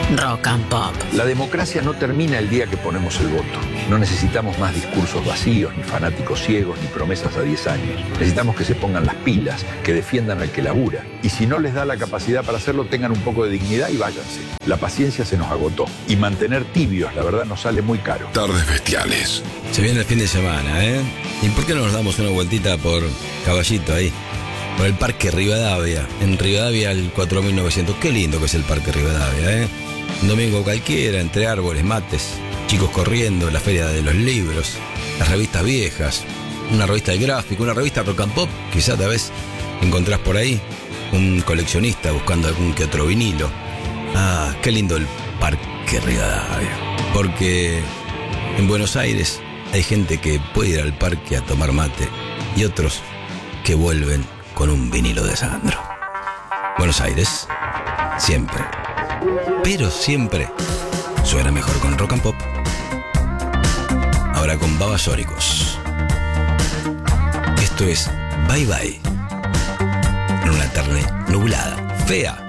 Rock and Pop. La democracia no termina el día que ponemos el voto. No necesitamos más discursos vacíos, ni fanáticos ciegos, ni promesas a 10 años. Necesitamos que se pongan las pilas, que defiendan al que labura. Y si no les da la capacidad para hacerlo, tengan un poco de dignidad y váyanse. La paciencia se nos agotó. Y mantener tibios, la verdad, nos sale muy caro. Tardes bestiales. Se viene el fin de semana, ¿eh? ¿Y por qué no nos damos una vueltita por Caballito ahí? Por el Parque Rivadavia. En Rivadavia, el 4900. Qué lindo que es el Parque Rivadavia, ¿eh? Un domingo cualquiera, entre árboles, mates, chicos corriendo, la feria de los libros, las revistas viejas, una revista de gráfico, una revista rock and pop, quizás tal vez encontrás por ahí un coleccionista buscando algún que otro vinilo. Ah, qué lindo el Parque Rivadavia. Porque en Buenos Aires hay gente que puede ir al parque a tomar mate y otros que vuelven con un vinilo de Sandro. Buenos Aires, siempre. Pero siempre suena mejor con rock and pop. Ahora con Babasónicos. Esto es Bye Bye. En una tarde nublada, fea,